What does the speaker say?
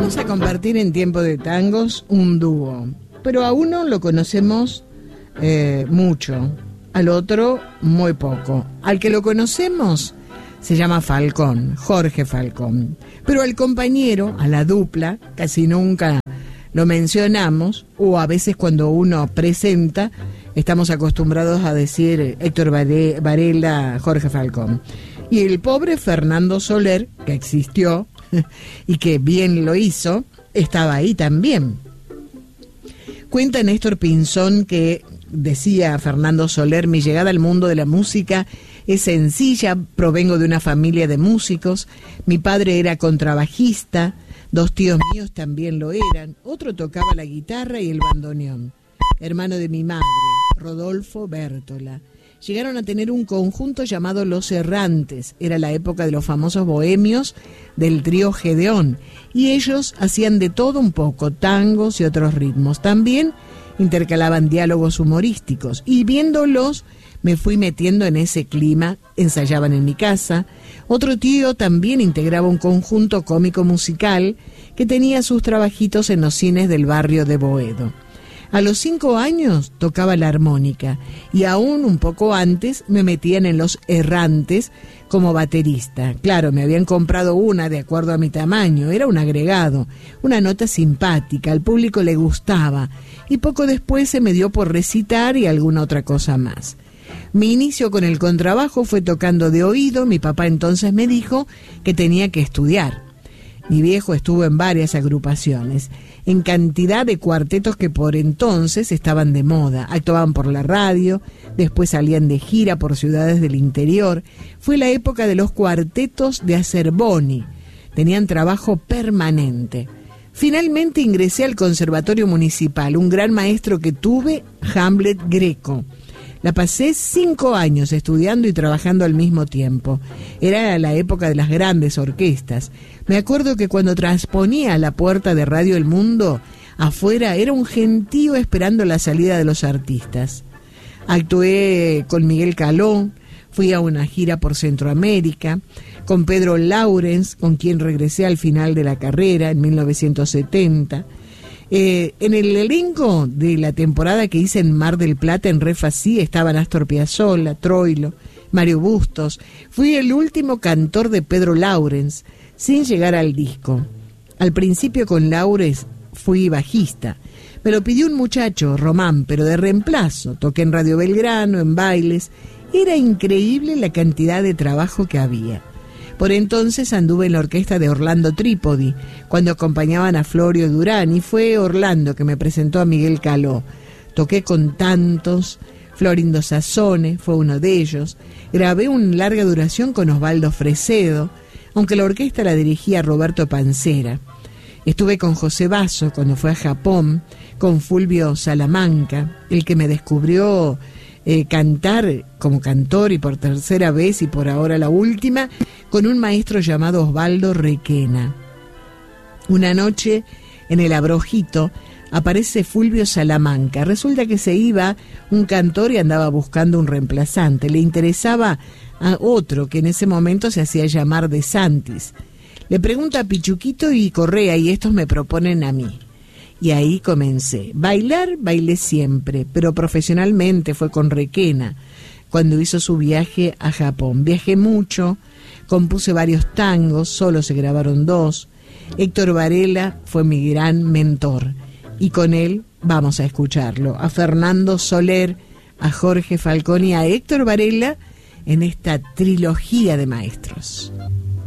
Vamos a compartir en Tiempo de Tangos un dúo, pero a uno lo conocemos mucho, al otro muy poco. Al que lo conocemos se llama Falcón, Jorge Falcón, pero al compañero, a la dupla, casi nunca lo mencionamos, o a veces cuando uno presenta estamos acostumbrados a decir Héctor Varela, Jorge Falcón. Y el pobre Fernando Soler, que existió y que bien lo hizo, estaba ahí también. Cuenta Néstor Pinzón que decía Fernando Soler: mi llegada al mundo de la música es sencilla, provengo de una familia de músicos, mi padre era contrabajista, 2 tíos míos también lo eran, otro tocaba la guitarra y el bandoneón, hermano de mi madre, Rodolfo Bértola. Llegaron a tener un conjunto llamado Los Errantes, era la época de los famosos bohemios del trío Gedeón, y ellos hacían de todo un poco, tangos y otros ritmos. También intercalaban diálogos humorísticos, y viéndolos me fui metiendo en ese clima, ensayaban en mi casa. Otro tío también integraba un conjunto cómico musical que tenía sus trabajitos en los cines del barrio de Boedo. A los 5 años tocaba la armónica y aún un poco antes me metían en Los Errantes como baterista. Claro, me habían comprado una de acuerdo a mi tamaño, era un agregado, una nota simpática, al público le gustaba y poco después se me dio por recitar y alguna otra cosa más. Mi inicio con el contrabajo fue tocando de oído, mi papá entonces me dijo que tenía que estudiar. Mi viejo estuvo en varias agrupaciones, en cantidad de cuartetos que por entonces estaban de moda. Actuaban por la radio, después salían de gira por ciudades del interior. Fue la época de los cuartetos de Acerboni. Tenían trabajo permanente. Finalmente ingresé al Conservatorio Municipal, un gran maestro que tuve, Hamlet Greco. La pasé 5 años estudiando y trabajando al mismo tiempo. Era la época de las grandes orquestas. Me acuerdo que cuando transponía la puerta de Radio El Mundo, afuera era un gentío esperando la salida de los artistas. Actué con Miguel Caló, fui a una gira por Centroamérica, con Pedro Laurens, con quien regresé al final de la carrera en 1970. En el elenco de la temporada que hice en Mar del Plata, en Refací, estaban Astor Piazzolla, Troilo, Mario Bustos. Fui el último cantor de Pedro Laurens, sin llegar al disco. Al principio con Laurens fui bajista. Me lo pidió un muchacho, Román, pero de reemplazo. Toqué en Radio Belgrano, en bailes. Era increíble la cantidad de trabajo que había. Por entonces anduve en la orquesta de Orlando Trípodi, cuando acompañaban a Florio Durán, y fue Orlando que me presentó a Miguel Caló. Toqué con tantos, Florindo Sassone fue uno de ellos. Grabé una larga duración con Osvaldo Fresedo, aunque la orquesta la dirigía Roberto Pancera. Estuve con José Basso cuando fue a Japón, con Fulvio Salamanca, el que me descubrió cantar como cantor y por tercera vez y por ahora la última, con un maestro llamado Osvaldo Requena. Una noche en el Abrojito aparece Fulvio Salamanca. Resulta que se iba un cantor y andaba buscando un reemplazante. Le interesaba a otro que en ese momento se hacía llamar De Santis. Le pregunta a Pichuquito y Correa y estos me proponen a mí. Y ahí comencé. Bailar, bailé siempre, pero profesionalmente fue con Requena, cuando hizo su viaje a Japón. Viajé mucho, compuse varios tangos, solo se grabaron 2. Héctor Varela fue mi gran mentor, y con él vamos a escucharlo, a Fernando Soler, a Jorge Falcón y a Héctor Varela en esta trilogía de maestros.